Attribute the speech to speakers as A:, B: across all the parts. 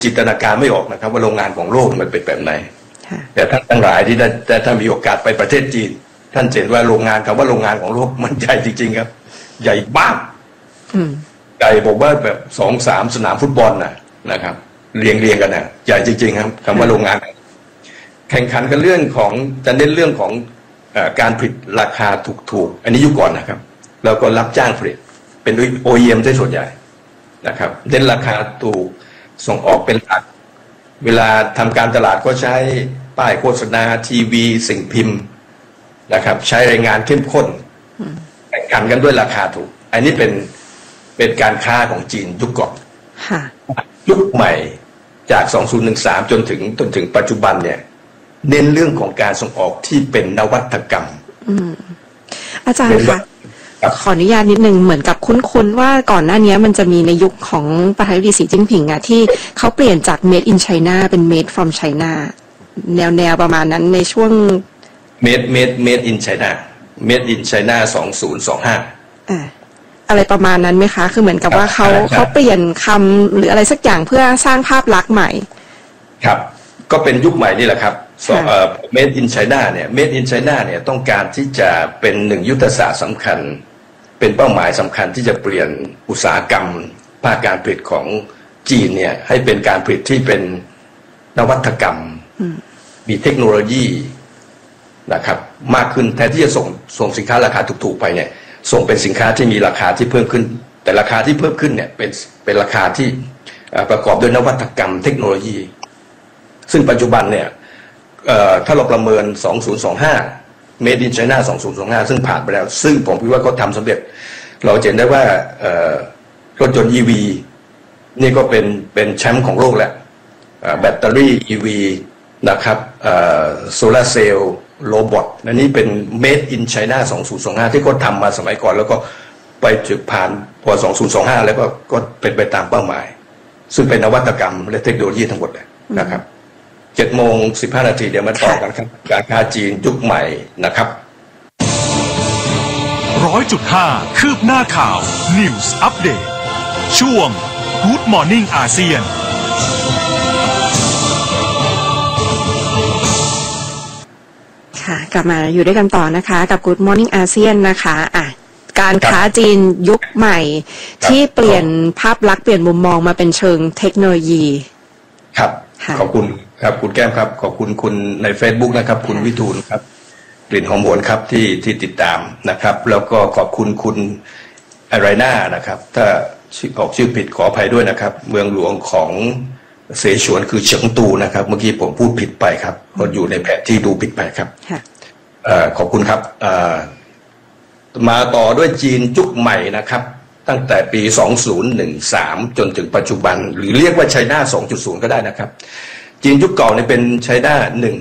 A: จินตนาการไม่ออกนะครับว่าโรงงานของโลกมันเป็นแบบไหนแต่ท่านทั้งหลายที่ถ้ามีโอกาสไปประเทศจีนท่านเห็นว่าโรงงานคำว่าโรงงานของโลกมันใหญ่จริงๆครับใหญ่มากใหญ่บอกว่าแบบ2-3 สนามฟุตบอลนะครับเรียงกันใหญ่จริงๆครับคำว่าโรงงานแข่งขันกันเรื่องของจะเน้นเรื่องของการผลิตราคาถูกๆอันนี้ยุคก่อนนะครับแล้วก็รับจ้างผลิตเป็นด้วย OEM ได้ส่วนใหญ่นะครับเน้นราคาถูกส่งออกเป็นหลักเวลาทำการตลาดก็ใช้ป้ายโฆษณาทีวีสิ่งพิมพ์นะครับใช้รายงานเข้มข้นแข่งขันกันด้วยราคาถูกอันนี้เป็นการค้าของจีนยุคก่อนยุคใหม่จาก2013จนถึงปัจจุบันเนี่ยเน้นเรื่องของการส่งออกที่เป็นนวัตกรรม
B: อาจารย์คะขออนุญาตนิดนึงเหมือนกับคุ้นๆว่าก่อนหน้านี้มันจะมีในยุคของประธานาธิบดีสีจิ้นผิงที่เขาเปลี่ยนจาก made in China เป็น made from China แนวประมาณนั้นในช่วง
A: made in China made in China 2025
B: อะไรประมาณนั้นไหมคะคือเหมือนกับว่าเขาเปลี่ยนคำหรืออะไรสักอย่างเพื่อสร้างภาพลักษณ์ใหม่ครับ
A: ก็เป็นยุคใหม่นี่แหละครับmade in China เนี่ย made in China เนี่ยต้องการที่จะเป็นหนึ่งยุทธศาสตร์สำคัญเป็นเป้าหมายสำคัญที่จะเปลี่ยนอุตสาหกรรมภาคการผลิตของจีนเนี่ยให้เป็นการผลิตที่เป็นนวัตกรรมมีเทคโนโลยีนะครับมากขึ้นแทนที่จะส่งสินค้าราคาถูกๆไปเนี่ยส่งเป็นสินค้าที่มีราคาที่เพิ่มขึ้นแต่ราคาที่เพิ่มขึ้นเนี่ยเป็นราคาที่ประกอบด้วยนวัตกรรมเทคโนโลยีซึ่งปัจจุบันเนี่ยถ้าเราประเมิน2025 Made in China 2025ซึ่งผ่านไปแล้วซึ่งผมคิดว่าเขาทำสำเร็จเราเห็นได้ว่ารถยนต์ EV นี่ก็เป็นแชมป์ของโลกแหละแบตเตอรี่ EV นะครับโซลาร์เซลล์โรบอทอันนี้เป็น Made in China 2025ที่เขาทำมาสมัยก่อนแล้วก็ไปถึงผ่านพอ2025แล้วก็เป็นไปตามเป้าหมายซึ่งเป็นนวัตกรรมและเทคโนโลยีทั้งหมดเลยนะครับ7:15 นาทีเดี๋ยวมาต่อกันครับการค้าจีนยุคใหม่นะครับ
C: 100.5 คืบหน้าข่าว News Update ช่วง Good Morning อาเซียน
B: ค่ะกลับมาอยู่ด้วยกันต่อนะคะกับ Good Morning อาเซียนนะคะการค้าจีนยุคใหม่ที่เปลี่ยนภาพลักษณ์เปลี่ยนมุมมองมาเป็นเชิงเทคโนโลยี
A: ครับขอบคุณครับคุณแก้มครับขอบคุณคุณใน Facebook นะครับคุณวิทูลครับกลิ่นหอมหวนครับที่ติดตามนะครับแล้วก็ขอบคุณคุณอะไรน่านะครับถ้าออกชื่อผิดขออภัยด้วยนะครับเมืองหลวงของเสฉวนคือเฉิงตูนะครับเมื่อกี้ผมพูดผิดไปครับก็อยู่ในแผนที่ดูผิดไปครับขอบคุณครับมาต่อด้วยจีนยุคใหม่นะครับตั้งแต่ปี 2013 จนถึงปัจจุบันหรือเรียกว่าไชน่า 2.0 ก็ได้นะครับจีนยุคเก่าเนี่ยเป็นไชน่า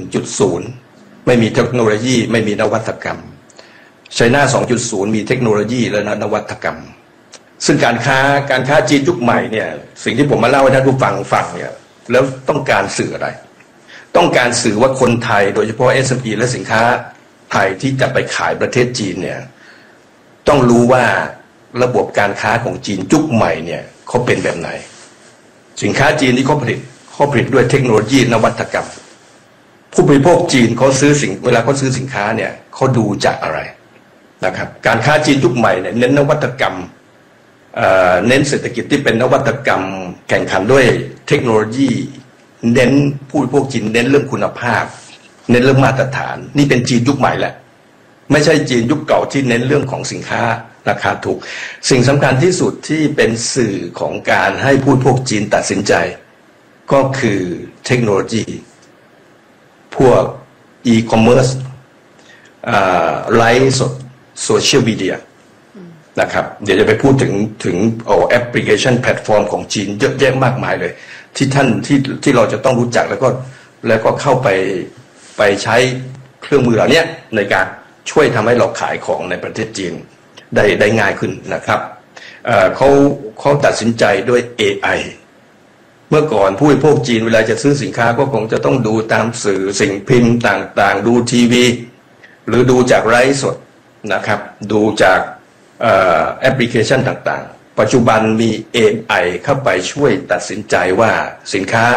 A: 1.0 ไม่มีเทคโนโลยีไม่มีนวัตกรรมไชน่า 2.0 มีเทคโนโลยีและนวัตกรรมซึ่งการค้าจีนยุคใหม่เนี่ยสิ่งที่ผมมาเล่าให้ท่านผู้ฟังเนี่ยแล้วต้องการสื่ออะไรต้องการสื่อว่าคนไทยโดยเฉพาะ SME และสินค้าไทยที่จะไปขายประเทศจีนเนี่ยต้องรู้ว่าระบบการค้าของจีนยุคใหม่เนี่ยเขาเป็นแบบไหนสินค้าจีนที่เขาผลิตด้วยเทคโนโลยีนวัตกรรมผู้บริโภคจีนเขาเวลาเขาซื้อสินค้าเนี่ยเขาดูจากอะไรนะครับการค้าจีนยุคใหม่เนี่ยเน้นนวัตกรรมเน้นเศรษฐกิจที่เป็นนวัตกรรมแข่งขันด้วยเทคโนโลยีเน้นผู้บริโภคจีนเน้นเรื่องคุณภาพเน้นเรื่องมาตรฐานนี่เป็นจีนยุคใหม่แหละไม่ใช่จีนยุคเก่าที่เน้นเรื่องของสินค้าราคาถูกสิ่งสำคัญที่สุดที่เป็นสื่อของการให้ผู้บริโภคจีนตัดสินใจก็คือเทคโนโลยีพวกอีคอมเมิร์ซไลฟ์สดโซเชียลมีเดียนะครับเดี๋ยวจะไปพูดถึงแอปพลิเคชันแพลตฟอร์มของจีนเยอะแยะมากมายเลยที่เราจะต้องรู้จักแล้วก็เข้าไปใช้เครื่องมือเหล่านี้ในการช่วยทำให้เราขายของในประเทศจีนได้ง่ายขึ้นนะครับเขาตัดสินใจด้วย AI เมื่อก่อนผู้บริโภคจีนเวลาจะซื้อสินค้าก็คงจะต้องดูตามสื่อสิ่งพิมพ์ต่างๆดูทีวีหรือดูจากไลฟ์สดนะครับดูจากแอปพลิเคชันต่างๆปัจจุบันมี AI เข้าไปช่วยตัดสินใจว่าสินค้า